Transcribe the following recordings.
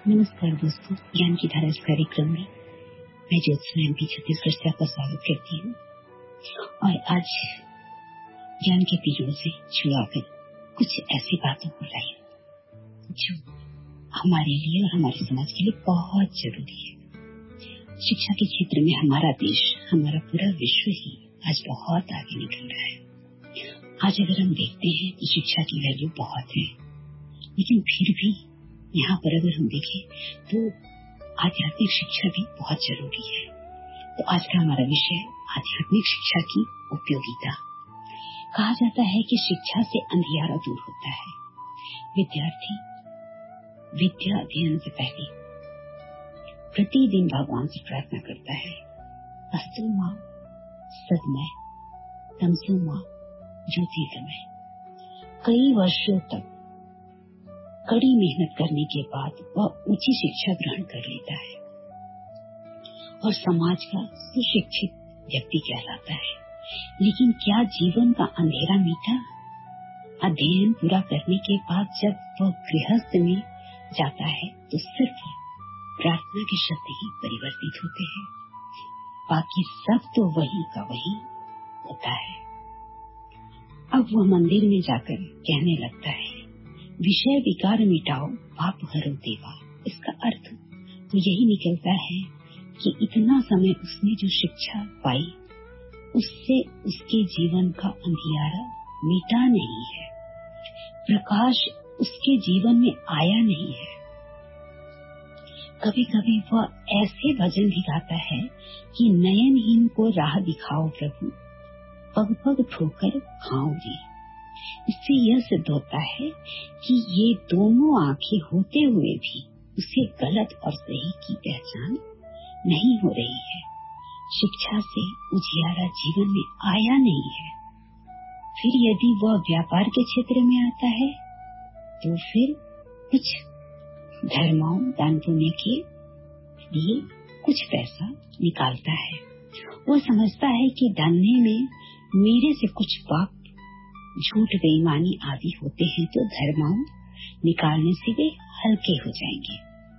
नमस्कार दोस्तों, ज्ञान की धारा इस कार्यक्रम में मैं ज्योत्सना MP छत्तीसगढ़ से आपका स्वागत करती हूँ। और आज ज्ञान के पीढ़ियों से छुआकर कुछ ऐसी बातों को लाई जो हमारे लिए और हमारे समाज के लिए बहुत जरूरी है। शिक्षा के क्षेत्र में हमारा देश, हमारा पूरा विश्व ही आज बहुत आगे निकल रहा है। आज अगर हम देखते हैं तो शिक्षा की वैल्यू बहुत है, लेकिन फिर भी यहाँ पर अगर हम देखें तो आध्यात्मिक शिक्षा भी बहुत जरूरी है। तो आज का हमारा विषय आध्यात्मिक शिक्षा की उपयोगिता। कहा जाता है कि शिक्षा से अंधियारा दूर होता है। विद्यार्थी विद्या अध्ययन से पहले प्रतिदिन भगवान से प्रार्थना करता है, अस्तु मां सद्मय तमसो मां ज्योतिर्गमय। कई वर्षों तक कड़ी मेहनत करने के बाद वह ऊंची शिक्षा ग्रहण कर लेता है और समाज का सुशिक्षित व्यक्ति कहलाता है। लेकिन क्या जीवन का अंधेरा मिटा? अध्ययन पूरा करने के बाद जब वह गृहस्थ में जाता है तो सिर्फ प्रार्थना के शब्द ही परिवर्तित होते हैं, बाकी सब तो वही का वही होता है। अब वह मंदिर में जाकर कहने लगता है, विषय विकार मिटाओ पाप हरो देवा। इसका अर्थ तो यही निकलता है कि इतना समय उसने जो शिक्षा पाई उससे उसके जीवन का अंधियारा मिटा नहीं है, प्रकाश उसके जीवन में आया नहीं है। कभी कभी वह ऐसे भजन भी गाता है कि नयनहीन को राह दिखाओ प्रभु, पग पग ठोकर खाओ रे। इससे यह सिद्ध होता है कि ये दोनों आंखें होते हुए भी उसे गलत और सही की पहचान नहीं हो रही है। शिक्षा से उजियारा जीवन में आया नहीं है। फिर यदि वह व्यापार के क्षेत्र में आता है तो फिर कुछ धर्माओं दान पुण्य के लिए कुछ पैसा निकालता है। वह समझता है कि धन्य में मेरे से कुछ पाप झूठ बेईमानी आदि होते हैं तो धर्माओं निकालने से वे हल्के हो जाएंगे।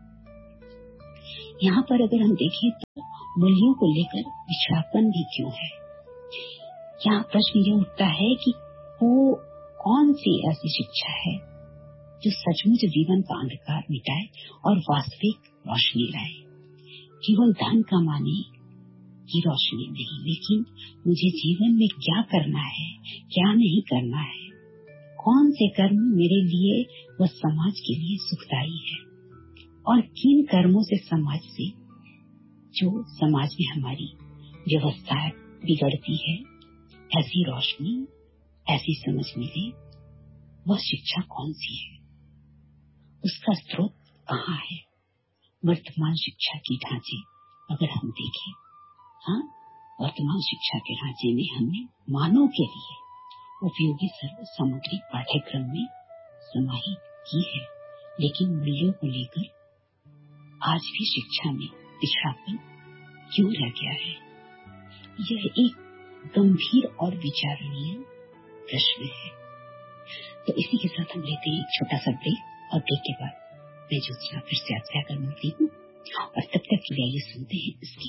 यहाँ पर अगर हम देखें तो मूल्यों को लेकर पिछड़ापन भी क्यों है। यहाँ प्रश्न ये उठता है कि वो कौन सी ऐसी शिक्षा है जो सचमुच जीवन का अंधकार मिटाए और वास्तविक रोशनी लाए। केवल धन कमाने की रोशनी नहीं, लेकिन मुझे जीवन में क्या करना है, क्या नहीं करना है, कौन से कर्म मेरे लिए व समाज के लिए सुखदायी है और किन कर्मों से समाज से जो समाज में हमारी व्यवस्था बिगड़ती है, ऐसी रोशनी ऐसी समझ मिले। वह शिक्षा कौन सी है, उसका स्रोत कहाँ है। वर्तमान शिक्षा के ढांचे अगर हम देखें, हाँ, वर्तमान शिक्षा के ढांचे में हमने मानव के लिए उपयोगी सर्व सामग्री पाठ्यक्रम में समाहित की है, लेकिन मूल्यों को लेकर आज भी शिक्षा में पिछड़ापन क्यों रह गया है। यह एक गंभीर और विचारणीय प्रश्न है। तो इसी के साथ हम लेते हैं एक छोटा सा ब्रेक और ब्रेक के बाद मैं ज्योत्सना फिर से आपसे आकर मिलती हूँ और तब तक के लिए ये सुनते हैं इसकी